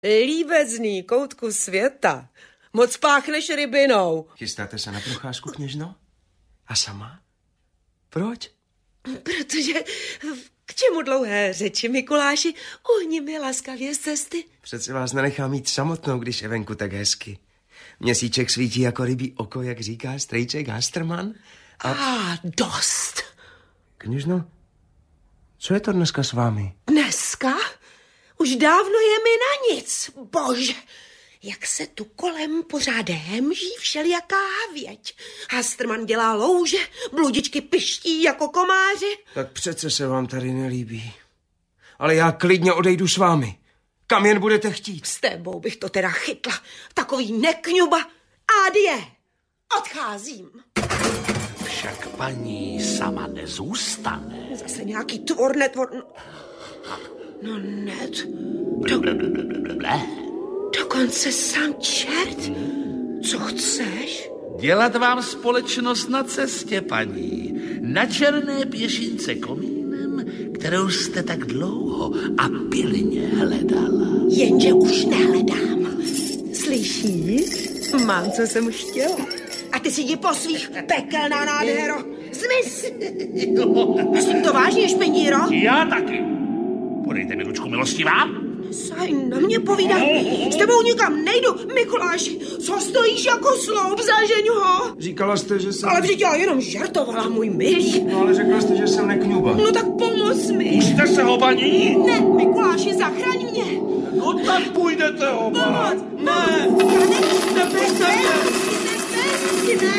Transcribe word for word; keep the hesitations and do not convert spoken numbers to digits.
Líbezný koutku světa. Moc páchneš rybinou. Chystáte se na procházku, kněžno? A sama? Proč? Protože k čemu dlouhé řeči, Mikuláši? Uhni mi laskavě z cesty. Přece vás nenechám mít samotnou, když je venku tak hezky. Měsíček svítí jako rybí oko, jak říká strejček Hasterman. A ah, dost. Kněžno, co je to dneska s vámi? Dneska? Už dávno je mi na nic, bože. Jak se tu kolem pořád hemží všelijaká havěť. Hasterman dělá louže, bludičky piští jako komáři. Tak přece se vám tady nelíbí. Ale já klidně odejdu s vámi. Kam jen budete chtít. S tebou bych to teda chytla. Takový nekňuba. Adie. Odcházím. Však paní sama nezůstane. Zase nějaký tvor, netvor... No net. Do... Dokonce sám čert. Co chceš? Dělat vám společnost na cestě, paní. Na černé pěšince komínem, kterou jste tak dlouho a pilně hledala. Jenže už nehledám. Slyšíš? Mám, co jsem chtěla. A ty si jdi po svých, pekelná nádhero. Zmiz! Myslím to vážně, špendíro? Já taky. Podejte mi ručku, milostivá. Saj na mě povídám. S tebou nikam nejdu, Mikuláši. Co stojíš jako sloup, zažeň ho? Říkala jste, že jsem... Ale vždyť já jenom žartovala, můj milý. No ale řekla jste, že jsem nekňuba. No tak pomoz mi. Pusťte se ho, paní. Ne, Mikuláši, zachraň mě. No tak půjdete ho, Pomoc. Ne. Ne, ne, ne, ne, ne.